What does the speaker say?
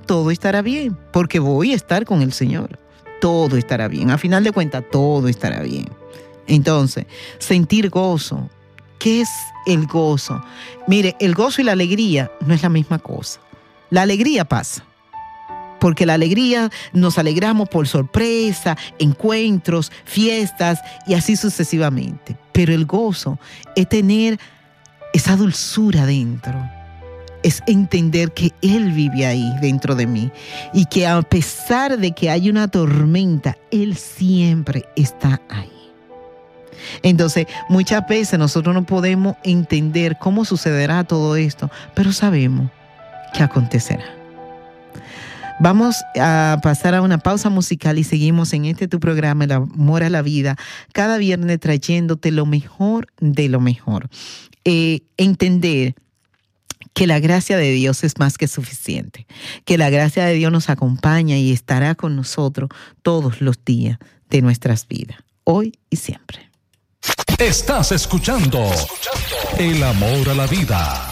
todo estará bien, porque voy a estar con el Señor. Todo estará bien. A final de cuentas, todo estará bien. Entonces, sentir gozo. ¿Qué es el gozo? Mire, el gozo y la alegría no es la misma cosa. La alegría pasa. Porque la alegría nos alegramos por sorpresa, encuentros, fiestas y así sucesivamente. Pero el gozo es tener esa dulzura dentro. Es entender que Él vive ahí dentro de mí y que a pesar de que hay una tormenta, Él siempre está ahí. Entonces, muchas veces nosotros no podemos entender cómo sucederá todo esto, pero sabemos que acontecerá. Vamos a pasar a una pausa musical y seguimos en tu programa, El Amor a la Vida, cada viernes trayéndote lo mejor de lo mejor. Entender que la gracia de Dios es más que suficiente, que la gracia de Dios nos acompaña y estará con nosotros todos los días de nuestras vidas, hoy y siempre. Estás escuchando El Amor a la Vida.